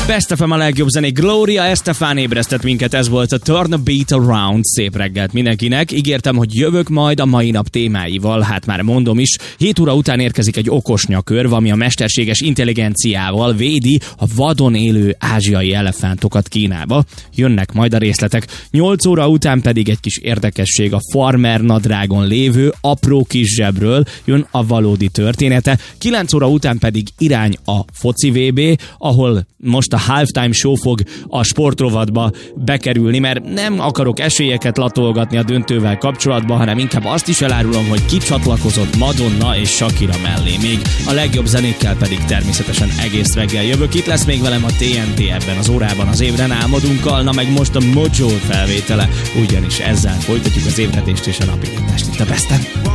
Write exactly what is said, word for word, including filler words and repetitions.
Best ef em a legjobb zenék. Gloria Estefan ébresztett minket, ez volt a Turn a Beat Around. Szép reggelt mindenkinek. Ígértem, hogy jövök majd a mai nap témáival, hát már mondom is. hét óra után érkezik egy okos nyakörv, ami a mesterséges intelligenciával védi a vadon élő ázsiai elefántokat Kínába. Jönnek majd a részletek. nyolc óra után pedig egy kis érdekesség, a farmer nadrágon lévő apró kis zsebről jön a valódi története. kilenc óra után pedig irány a foci vé bé, ahol most a halftime show fog a sportrovatba bekerülni, mert nem akarok esélyeket latolgatni a döntővel kapcsolatban, hanem inkább azt is elárulom, hogy ki csatlakozott Madonna és Shakira mellé. Még a legjobb zenékkel pedig természetesen egész reggel jövök. Itt lesz még velem a té en té ebben az órában az Ébren álmodunkkal, na meg most a Mojo felvétele, ugyanis ezzel folytatjuk az ébredést és a napindítást itt a Besten.